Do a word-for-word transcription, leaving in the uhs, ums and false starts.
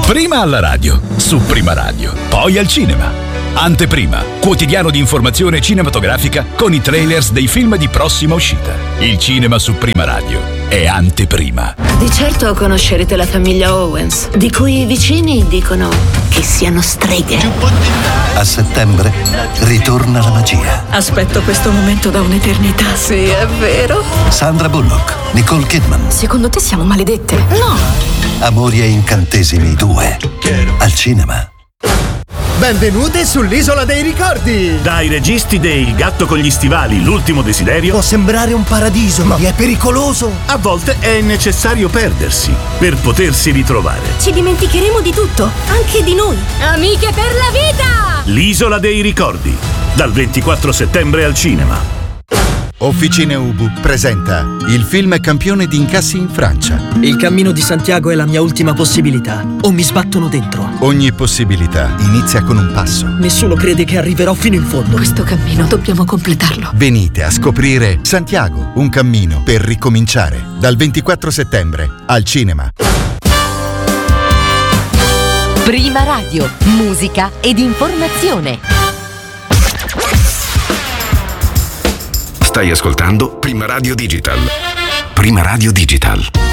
Prima alla radio, su Prima Radio, poi al cinema. Anteprima, quotidiano di informazione cinematografica con i trailers dei film di prossima uscita. Il cinema su Prima Radio è Anteprima. Di certo conoscerete la famiglia Owens, di cui i vicini dicono che siano streghe. A settembre ritorna la magia. Aspetto questo momento da un'eternità. Sì, è vero. Sandra Bullock, Nicole Kidman. Secondo te siamo maledette? No. Amori e incantesimi due. Al cinema. Benvenute sull'Isola dei Ricordi! Dai registi dei Il gatto con gli stivali, l'ultimo desiderio. Può sembrare un paradiso, ma è pericoloso. A volte è necessario perdersi per potersi ritrovare. Ci dimenticheremo di tutto, anche di noi. Amiche per la vita! L'Isola dei Ricordi, dal ventiquattro settembre al cinema. Officine Ubu presenta il film campione di incassi in Francia. Il cammino di Santiago è la mia ultima possibilità. O mi sbattono dentro. Ogni possibilità inizia con un passo. Nessuno crede che arriverò fino in fondo. Questo cammino dobbiamo completarlo. Venite a scoprire Santiago, un cammino per ricominciare. Dal ventiquattro settembre al cinema. Prima Radio, musica ed informazione. Stai ascoltando Prima Radio Digital. Prima Radio Digital.